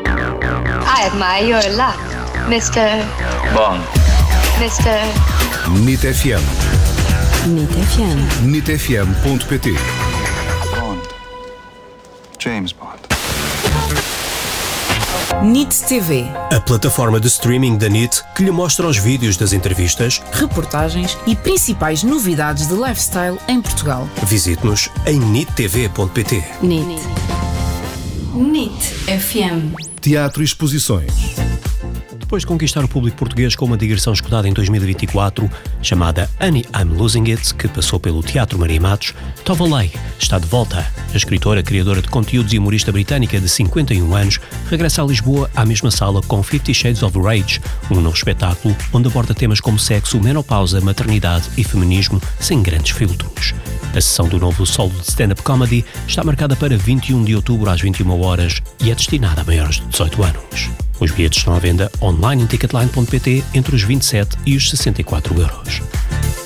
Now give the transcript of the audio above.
I admire your luck, Mr. Bond. Mr. NIT FM. NIT FM. NITfm.pt. Bond. James Bond. NIT TV. A plataforma de streaming da NIT que lhe mostra os vídeos das entrevistas, Reportagens e principais novidades de lifestyle em Portugal. visite-nos em nittv.pt. NIT. NIT FM. Teatro e exposições. Depois de conquistar o público português com uma digressão escutada em 2024, chamada Annie, I'm Losing It, que passou pelo Teatro Maria Matos, Tova Leigh está de volta. A escritora, criadora de conteúdos e humorista britânica de 51 anos, regressa a Lisboa à mesma sala com 50 Shades of Rage, um novo espetáculo onde aborda temas como sexo, menopausa, maternidade e feminismo sem grandes filtros. A sessão do novo solo de stand-up comedy está marcada para 21 de outubro às 21 horas e é destinada a maiores de 18 anos. Os bilhetes estão à venda online em ticketline.pt entre os 27 e os 64 euros.